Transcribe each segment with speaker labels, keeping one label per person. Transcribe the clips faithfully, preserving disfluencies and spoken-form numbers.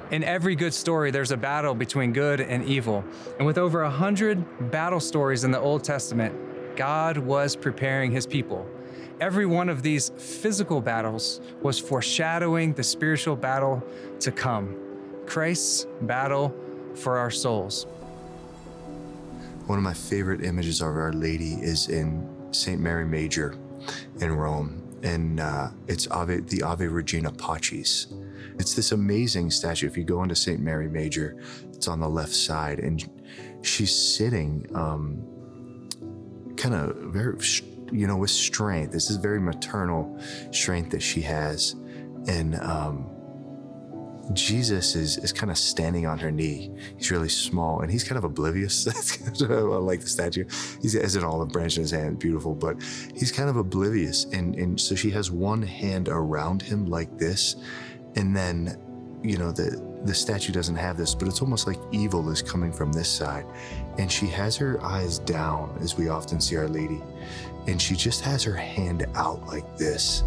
Speaker 1: In every good story, there's a battle between good and evil. And with over a hundred battle stories in the Old Testament, God was preparing his people. Every one of these physical battles was foreshadowing the spiritual battle to come, Christ's battle for our souls.
Speaker 2: One of my favorite images of Our Lady is in Saint Mary Major in Rome, and uh, it's Ave, the Ave Regina Pacis. It's this amazing statue. If you go into Saint Mary Major, it's on the left side, and she's sitting um, kind of very, you know, with strength. This is very maternal strength that she has. And um, Jesus is, is kind of standing on her knee. He's really small, and he's kind of oblivious. I like the statue. He has an olive branch in his hand, beautiful, but he's kind of oblivious. And, and so she has one hand around him like this. And then, you know, the, the statue doesn't have this, but it's almost like evil is coming from this side. And she has her eyes down, as we often see Our Lady. And she just has her hand out like this,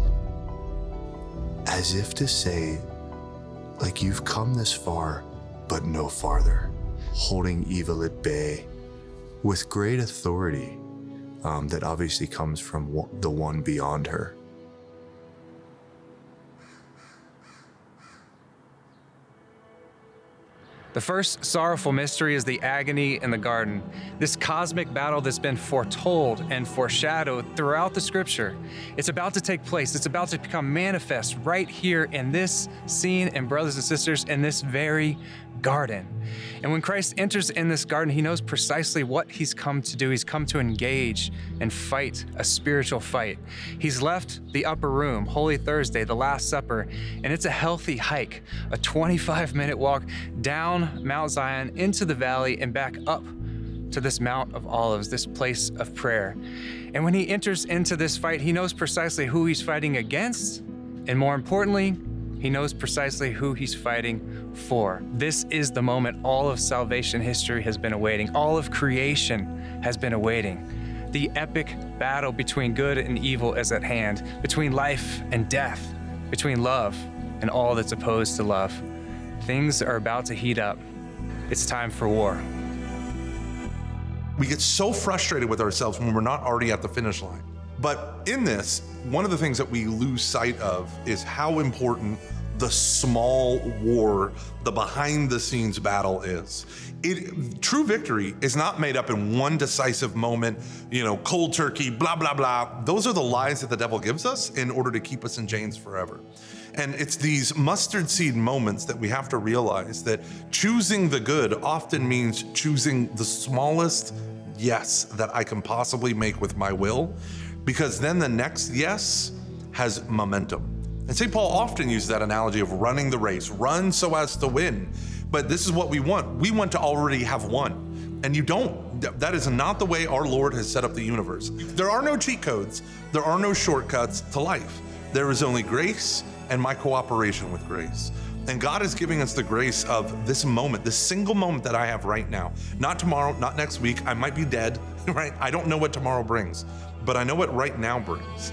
Speaker 2: as if to say, like, you've come this far, but no farther, holding evil at bay with great authority um, that obviously comes from the one beyond her.
Speaker 1: The first sorrowful mystery is the agony in the garden, this cosmic battle that's been foretold and foreshadowed throughout the scripture. It's about to take place. It's about to become manifest right here in this scene, and brothers and sisters, in this very garden. And when Christ enters in this garden, he knows precisely what he's come to do. He's come to engage and fight a spiritual fight. He's left the upper room, Holy Thursday, the Last Supper, and it's a healthy hike, a twenty-five minute walk down Mount Zion into the valley and back up to this Mount of Olives, this place of prayer. And when he enters into this fight, he knows precisely who he's fighting against, and more importantly, he knows precisely who he's fighting for. This is the moment all of salvation history has been awaiting. All of creation has been awaiting. The epic battle between good and evil is at hand, between life and death, between love and all that's opposed to love. Things are about to heat up. It's time for war.
Speaker 3: We get so frustrated with ourselves when we're not already at the finish line. But in this, one of the things that we lose sight of is how important the small war, the behind the scenes battle is. It, true victory is not made up in one decisive moment, you know, cold turkey, blah, blah, blah. Those are the lies that the devil gives us in order to keep us in chains forever. And it's these mustard seed moments that we have to realize that choosing the good often means choosing the smallest yes that I can possibly make with my will, because then the next yes has momentum. And Saint Paul often uses that analogy of running the race, run so as to win. But this is what we want. We want to already have won. And you don't. That is not the way our Lord has set up the universe. There are no cheat codes. There are no shortcuts to life. There is only grace and my cooperation with grace. And God is giving us the grace of this moment, this single moment that I have right now. Not tomorrow, not next week. I might be dead, right? I don't know what tomorrow brings, but I know what right now brings.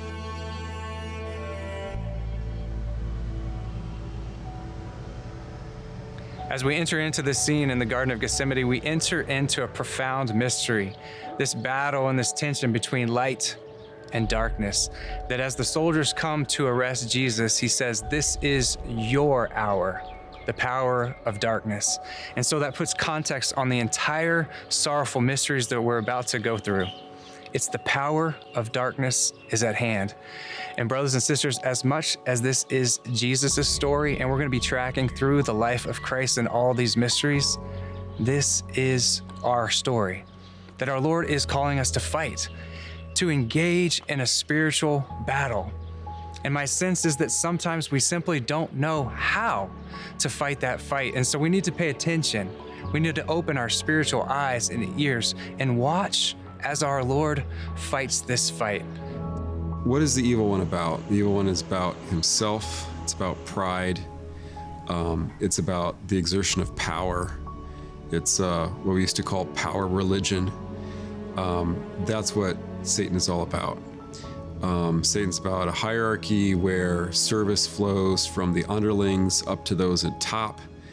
Speaker 1: As we enter into this scene in the Garden of Gethsemane, we enter into a profound mystery, this battle and this tension between light and darkness, that as the soldiers come to arrest Jesus, he says, "This is your hour," the power of darkness. And so that puts context on the entire sorrowful mysteries that we're about to go through. It's the power of darkness is at hand. And brothers and sisters, as much as this is Jesus' story, and we're gonna be tracking through the life of Christ and all these mysteries, this is our story, that our Lord is calling us to fight, to engage in a spiritual battle. And my sense is that sometimes we simply don't know how to fight that fight. And so we need to pay attention. We need to open our spiritual eyes and ears and watch as our Lord fights this fight.
Speaker 4: What is the evil one about? The evil one is about himself. It's about pride. Um, it's about the exertion of power. It's uh, what we used to call power religion. Um, that's what Satan is all about. Um, Satan's about a hierarchy where service flows from the underlings up to those at top.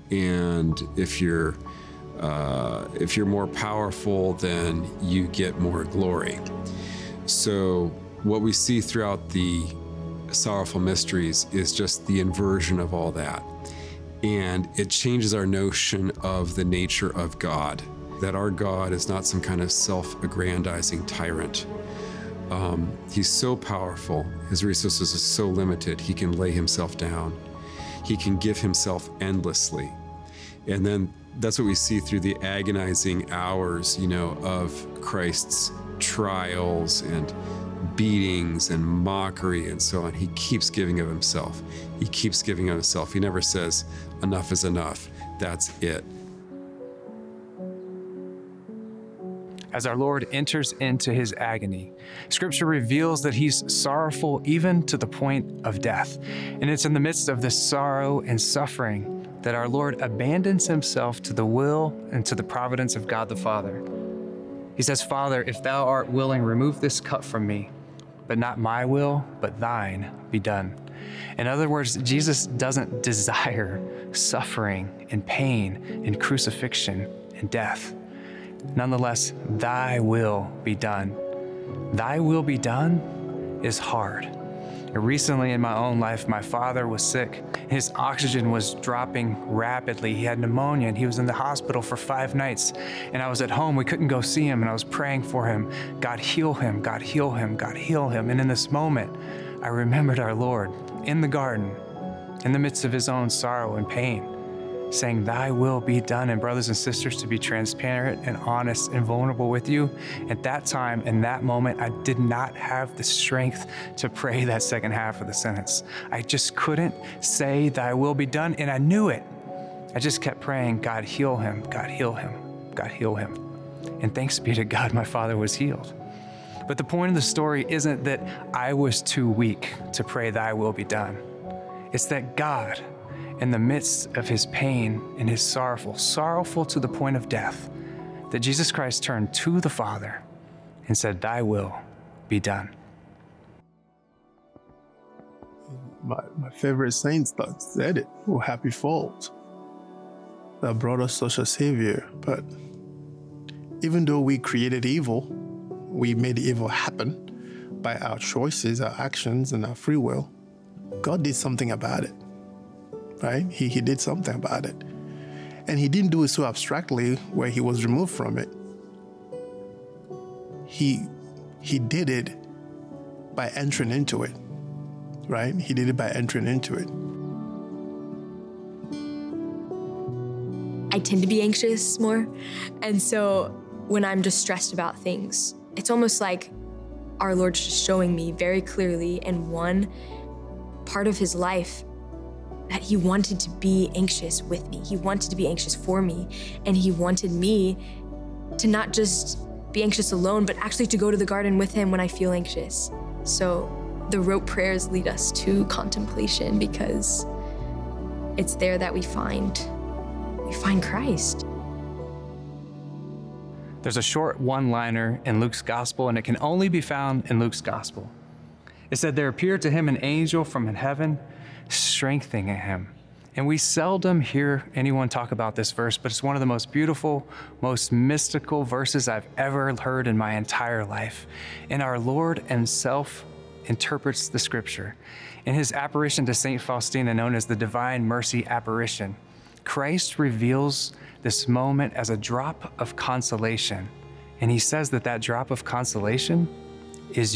Speaker 4: And if you're uh, if you're more powerful, then you get more glory. So what we see throughout the Sorrowful Mysteries is just the inversion of all that. And it changes our notion of the nature of God, that our God is not some kind of self-aggrandizing tyrant. Um, he's so powerful, his resources are so limited, he can lay himself down. He can give himself endlessly. And then that's what we see through the agonizing hours, you know, of Christ's trials and beatings and mockery and so on. He keeps giving of himself. He keeps giving of himself. He never says, enough is enough. That's it.
Speaker 1: As our Lord enters into his agony, Scripture reveals that he's sorrowful even to the point of death. And it's in the midst of this sorrow and suffering that our Lord abandons himself to the will and to the providence of God the Father. He says, Father, if thou art willing, remove this cup from me, but not my will, but thine be done. In other words, Jesus doesn't desire suffering and pain and crucifixion and death. Nonetheless, thy will be done. Thy will be done is hard. Recently in my own life, my father was sick. His oxygen was dropping rapidly. He had pneumonia and he was in the hospital for five nights. And I was at home, we couldn't go see him, and I was praying for him. God heal him, God heal him, God heal him. And in this moment, I remembered our Lord in the garden, in the midst of his own sorrow and pain, saying, thy will be done. And brothers and sisters, to be transparent and honest and vulnerable with you, at that time, in that moment, I did not have the strength to pray that second half of the sentence. I just couldn't say thy will be done, and I knew it. I just kept praying, God heal him, God heal him, God heal him. And thanks be to God, my father was healed. But the point of the story isn't that I was too weak to pray thy will be done. It's that God, in the midst of his pain and his sorrowful, sorrowful to the point of death, that Jesus Christ turned to the Father and said, thy will be done.
Speaker 5: My, my favorite saints that said it, oh happy fault that brought us such a savior. But even though we created evil, we made evil happen by our choices, our actions, and our free will, God did something about it. Right? He, he did something about it. And he didn't do it so abstractly where he was removed from it. He, he did it by entering into it, right? He did it by entering into it.
Speaker 6: I tend to be anxious more. And so when I'm just stressed about things, it's almost like our Lord's just showing me very clearly in one part of his life that he wanted to be anxious with me. He wanted to be anxious for me. And he wanted me to not just be anxious alone, but actually to go to the garden with him when I feel anxious. So the rote prayers lead us to contemplation, because it's there that we find, we find Christ.
Speaker 1: There's a short one-liner in Luke's gospel, and it can only be found in Luke's gospel. It said, there appeared to him an angel from heaven, strengthening him. And we seldom hear anyone talk about this verse, but it's one of the most beautiful, most mystical verses I've ever heard in my entire life. And our Lord himself interprets the scripture. In his apparition to Saint Faustina, known as the Divine Mercy Apparition, Christ reveals this moment as a drop of consolation. And he says that that drop of consolation is